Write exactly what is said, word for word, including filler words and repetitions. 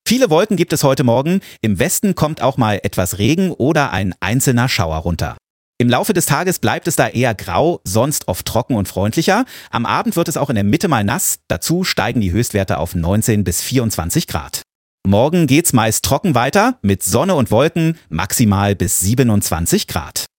Viele Wolken gibt es heute Morgen. Im Westen kommt auch mal etwas Regen oder ein einzelner Schauer runter. Im Laufe des Tages bleibt es da eher grau, sonst oft trocken und freundlicher. Am Abend wird es auch in der Mitte mal nass. Dazu steigen die Höchstwerte auf neunzehn bis vierundzwanzig Grad. Morgen geht's meist trocken weiter mit Sonne und Wolken, maximal bis siebenundzwanzig Grad.